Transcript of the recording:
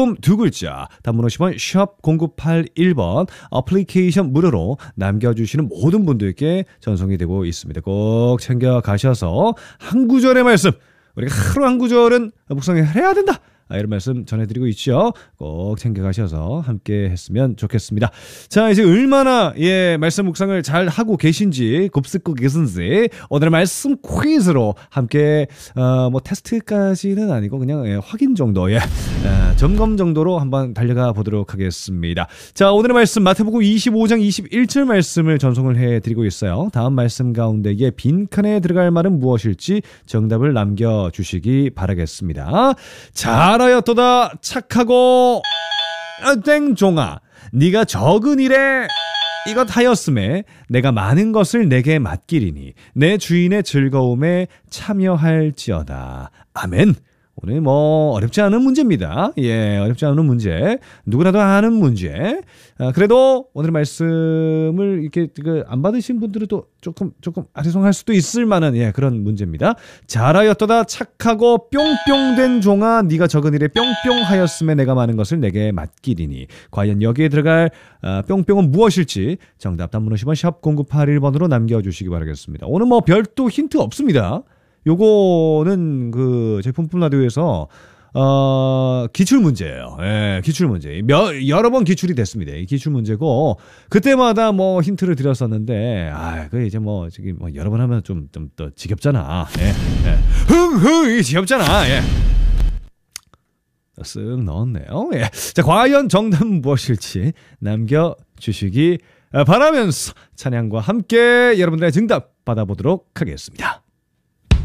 기쁨 두 글자, 단문 50원, 샵 0981번, 어플리케이션 무료로 남겨주시는 모든 분들께 전송이 되고 있습니다. 꼭 챙겨가셔서 한 구절의 말씀, 우리가 하루 한 구절은 묵상해야 된다, 이런 말씀 전해드리고 있죠. 꼭 챙겨가셔서 함께 했으면 좋겠습니다. 자, 이제 얼마나 말씀 묵상을 잘 하고 계신지, 곱씹고 계신지 오늘의 말씀 퀴즈로 함께 뭐 테스트까지는 아니고 그냥 확인 정도, 점검 정도로 한번 달려가 보도록 하겠습니다. 자, 오늘의 말씀 마태복음 25장 21절 말씀을 전송을 해드리고 있어요. 다음 말씀 가운데 빈칸에 들어갈 말은 무엇일지 정답을 남겨주시기 바라겠습니다. 잘하였도다 착하고 땡종아, 네가 적은 일에 이것 하였음에 내가 많은 것을 내게 맡기리니 내 주인의 즐거움에 참여할지어다. 아멘. 오늘 뭐 어렵지 않은 문제입니다. 어렵지 않은 문제, 누구라도 아는 문제. 그래도 오늘의 말씀을 이렇게 안 받으신 분들은 또 조금 아리송할 수도 있을 만한 그런 문제입니다. 잘하였도다 착하고 뿅뿅된 종아, 네가 적은 일에 뿅뿅하였음에 내가 많은 것을 내게 맡기리니. 과연 여기에 들어갈 뿅뿅은 무엇일지 정답 단문 50원 샵 0981번으로 남겨주시기 바라겠습니다. 오늘 뭐 별도 힌트 없습니다. 요거는 그 제품품 라디오에서 기출 문제예요. 기출 문제. 여러 번 기출이 됐습니다. 이 기출 문제고, 그때마다 뭐 힌트를 드렸었는데, 그 이제 뭐 지금 뭐 여러 번 하면 좀 더 지겹잖아. 지겹잖아. 쓱 넣었네요. 자, 과연 정답은 무엇일지 남겨주시기 바라면서 찬양과 함께 여러분들의 정답 받아보도록 하겠습니다.